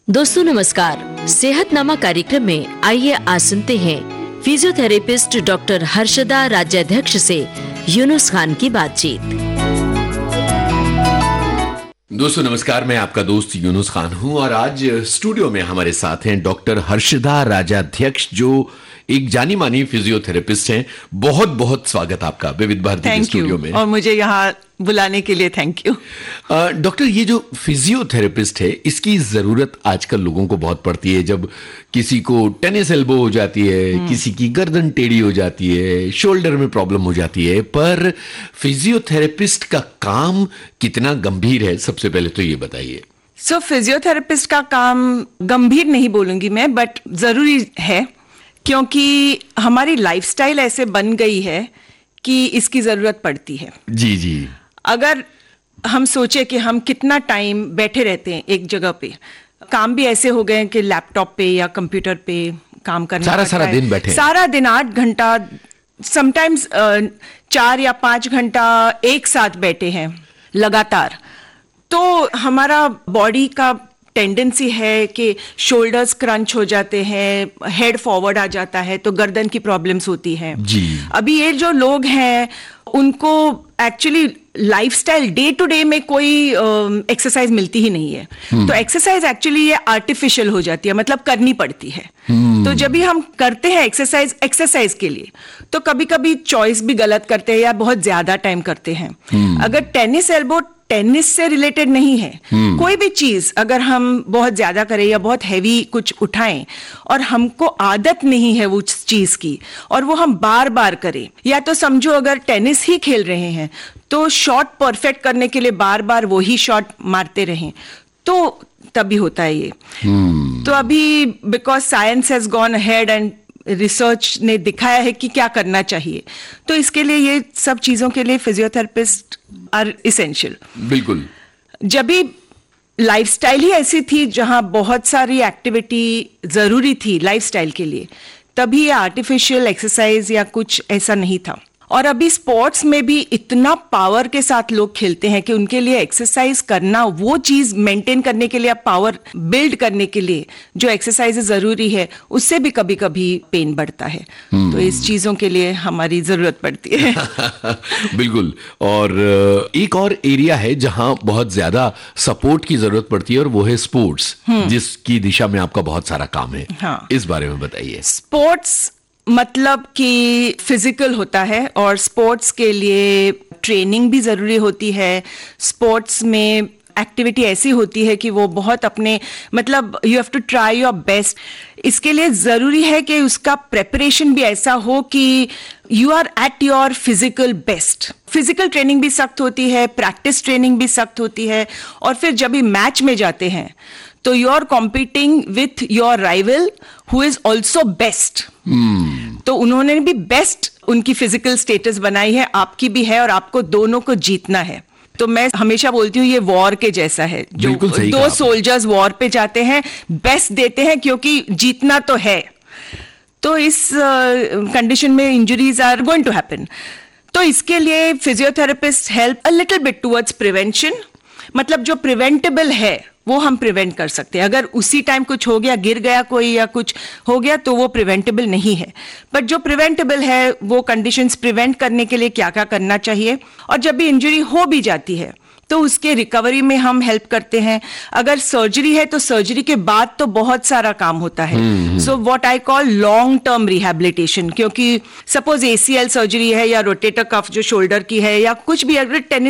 दोस्तों नमस्कार। सेहतनामा कार्यक्रम में आइए आज सुनते हैं फिजियोथेरेपिस्ट डॉक्टर हर्षदा राज्याध्यक्ष से यूनुस खान की बातचीत। दोस्तों नमस्कार, मैं आपका दोस्त यूनुस खान हूं और आज स्टूडियो में हमारे साथ हैं डॉक्टर हर्षदा राज्याध्यक्ष, जो एक जानी मानी फिजियोथेरेपिस्ट हैं। बहुत बहुत स्वागत आपका विविध भारती के स्टूडियो में, और मुझे यहाँ बुलाने के लिए थैंक यू। डॉक्टर, ये जो फिजियोथेरेपिस्ट है इसकी जरूरत आजकल लोगों को बहुत पड़ती है। जब किसी को टेनिस एल्बो हो जाती है, किसी की गर्दन टेढ़ी हो जाती है, शोल्डर में प्रॉब्लम हो जाती है, पर फिजियोथेरेपिस्ट का काम कितना गंभीर है, सबसे पहले तो ये बताइए। फिजियोथेरेपिस्ट का काम गंभीर नहीं बोलूंगी मैं, बट जरूरी है, क्योंकि हमारी लाइफस्टाइल ऐसे बन गई है कि इसकी जरूरत पड़ती है। जी जी। अगर हम सोचे कि हम कितना टाइम बैठे रहते हैं एक जगह पे, काम भी ऐसे हो गए हैं कि लैपटॉप पे या कंप्यूटर पे काम करना सारा दिन बैठे, सारा दिन 8 घंटा, समटाइम्स 4 या 5 घंटा एक साथ बैठे हैं लगातार, तो हमारा बॉडी का टेंडेंसी है कि शोल्डर्स क्रंच हो जाते हैं, हेड फॉरवर्ड आ जाता है, तो गर्दन की प्रॉब्लम्स होती हैं। जी। अभी ये जो लोग हैं उनको actually lifestyle day to day में कोई एक्सरसाइज मिलती ही नहीं है, तो एक्सरसाइज एक्चुअली ये आर्टिफिशियल हो जाती है, मतलब करनी पड़ती है। तो जब भी हम करते हैं एक्सरसाइज के लिए, तो कभी कभी चॉइस भी गलत करते हैं या बहुत ज्यादा टाइम करते हैं। अगर टेनिस एल्बो टेनिस से रिलेटेड नहीं है, कोई भी चीज अगर हम बहुत ज्यादा करें या बहुत हैवी कुछ उठाएं और हमको आदत नहीं है वो चीज की, और वो हम बार बार करें, या तो समझो अगर टेनिस ही खेल रहे हैं तो शॉट परफेक्ट करने के लिए बार बार वो ही शॉट मारते रहें, तो तभी होता है ये। तो अभी because science has gone ahead and research ने दिखाया है कि क्या करना चाहिए, तो इसके लिए ये सब चीजों के लिए फिजियोथेरेपिस्ट आर इसेंशियल। बिल्कुल। जब भी लाइफस्टाइल ही ऐसी थी जहां बहुत सारी एक्टिविटी जरूरी थी लाइफस्टाइल के लिए, तभी ये आर्टिफिशियल एक्सरसाइज या कुछ ऐसा नहीं था। और अभी स्पोर्ट्स में भी इतना पावर के साथ लोग खेलते हैं कि उनके लिए एक्सरसाइज करना, वो चीज मेंटेन करने के लिए, पावर बिल्ड करने के लिए जो एक्सरसाइज जरूरी है, उससे भी कभी कभी पेन बढ़ता है। तो इस चीजों के लिए हमारी जरूरत पड़ती है। बिल्कुल। और एक और एरिया है जहां बहुत ज्यादा सपोर्ट की जरूरत पड़ती है, और वो है स्पोर्ट्स, जिसकी दिशा में आपका बहुत सारा काम है। हाँ। इस बारे में बताइए। स्पोर्ट्स मतलब कि फिजिकल होता है, और स्पोर्ट्स के लिए ट्रेनिंग भी जरूरी होती है। स्पोर्ट्स में एक्टिविटी ऐसी होती है कि वो बहुत अपने, मतलब you have to try your best. इसके लिए जरूरी है कि उसका प्रेपरेशन भी ऐसा हो कि you are at your physical best. Physical training भी सख्त होती है, प्रैक्टिस ट्रेनिंग भी सख्त होती है, और फिर जब भी मैच में जाते हैं तो you are competing with your rival who is also best. तो उन्होंने भी बेस्ट उनकी फिजिकल स्टेटस बनाई है, आपकी भी है, और आपको दोनों को जीतना है। तो मैं हमेशा बोलती हूँ ये वॉर के जैसा है, जो दो सोल्जर्स वॉर पे जाते हैं, बेस्ट देते हैं क्योंकि जीतना तो है। तो इस कंडीशन में injuries are going to happen. तो इसके लिए physiotherapist help a little bit towards prevention, मतलब जो प्रिवेंटेबल है वो हम प्रिवेंट कर सकते हैं। अगर उसी टाइम कुछ हो गया, गिर गया कोई या कुछ हो गया, तो वो प्रिवेंटेबल नहीं है। बट जो प्रिवेंटेबल है, वो कंडीशंस प्रिवेंट करने के लिए क्या क्या करना चाहिए, और जब भी इंजरी हो भी जाती है तो उसके रिकवरी में हम हेल्प करते हैं। अगर सर्जरी है तो सर्जरी के बाद तो बहुत सारा काम होता है। So what I call long term rehabilitation, क्योंकि सपोज ACL सर्जरी है या रोटेटर कफ जो शोल्डर की है, या कुछ भी, अगर टेनिस